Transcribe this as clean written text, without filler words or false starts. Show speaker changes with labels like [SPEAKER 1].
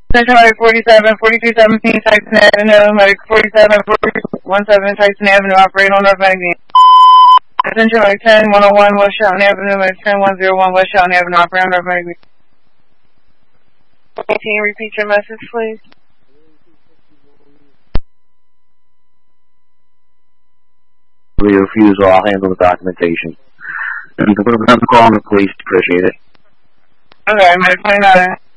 [SPEAKER 1] Central Medic 47, 4217 Tyson Avenue, Medic 47, 417 Tyson Avenue, operate on North Medic Beam. Central Medic 10, 101 West Shelton Avenue, Medic 10, 101 West Shelton Avenue, operate on North Medic Beam. Can you repeat your message, please?
[SPEAKER 2] The refusal, I'll handle the documentation. And you can put them on the call on the police, appreciate it.
[SPEAKER 1] Okay, Medic 29.